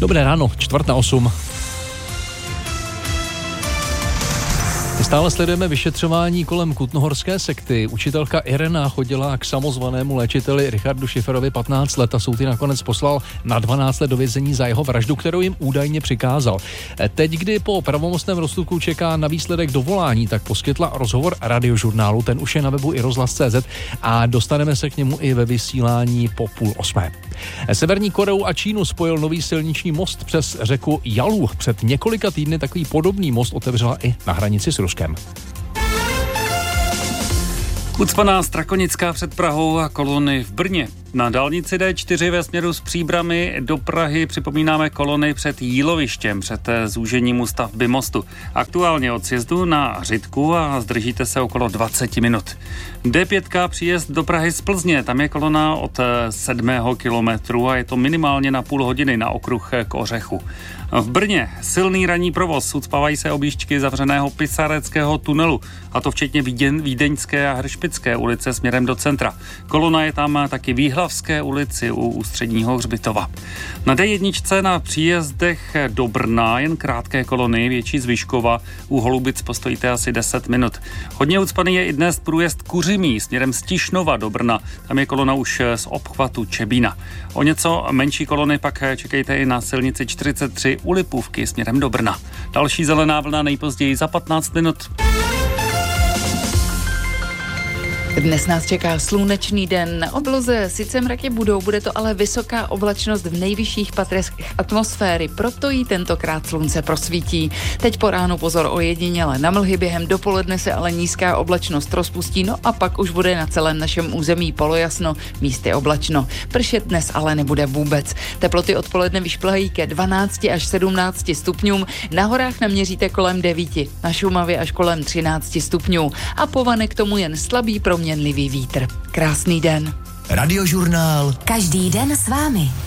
Dobré ráno, 7:45. Stále sledujeme vyšetřování kolem kutnohorské sekty. Učitelka Irena chodila k samozvanému léčiteli Richardu Schifferovi 15 let a soud ji nakonec poslal na 12 let do vězení za jeho vraždu, kterou jim údajně přikázal. Teď, kdy po pravomocném rozsudku čeká na výsledek dovolání, tak poskytla rozhovor Radiožurnálu, ten už je na webu iRozhlas.cz a dostaneme se k němu i ve vysílání po 7:30. Severní Koreu a Čínu spojil nový silniční most přes řeku Yalu. Před několika týdny takový podobný most otevřela i na hranici s Ruskem. Ucpaná Strakonická před Prahou a kolony v Brně. Na dálnici D4 ve směru z Příbrami do Prahy připomínáme kolony před Jílovištěm, před zúžením stavby mostu. Aktuálně od sjezdu na Řitku a zdržíte se okolo 20 minut. D5 příjezd do Prahy z Plzně, tam je kolona od 7. kilometru a je to minimálně na půl hodiny na okruh k Ořechu. V Brně silný ranní provoz, ucpávají se objížďky zavřeného Pisareckého tunelu, a to včetně Vídeňské a Hršpické ulice směrem do centra. Kolona je tam taky Výhlavské ulici u Ústředního hřbitova. Na D1 na příjezdech do Brna jen krátké kolony, větší z Vyškova, u Holubic postojíte asi 10 minut. Hodně ucpaný je i dnes průjezd Kuřimí směrem z Tišnova do Brna, tam je kolona už z obchvatu Čebína. O něco menší kolony pak čekejte i na silnici 43 u Lipůvky směrem do Brna. Další zelená vlna nejpozději za 15 minut. Dnes nás čeká slunečný den. Na obloze sice mraky bude to ale vysoká oblačnost v nejvyšších patrech atmosféry, proto jí tentokrát slunce prosvítí. Teď po ránu pozor ojediněle na mlhy, během dopoledne se ale nízká oblačnost rozpustí, no a pak už bude na celém našem území polojasno, místy oblačno. Pršet dnes ale nebude vůbec. Teploty odpoledne vyšplhají ke 12 až 17 stupňům, na horách naměříte kolem 9, na Šumavě až kolem 13 stupňů a povane k tomu jen slabý proměnlivý vítr. Krásný den. Radiožurnál. Každý den s vámi.